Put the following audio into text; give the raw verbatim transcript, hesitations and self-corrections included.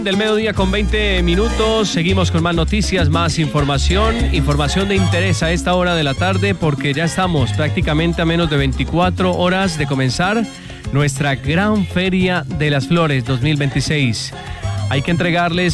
Del mediodía con veinte minutos, seguimos con más noticias, más información, información de interés a esta hora de la tarde porque ya estamos prácticamente a menos de veinticuatro horas de comenzar nuestra gran Feria de las Flores dos mil veintiséis. Hay que entregarles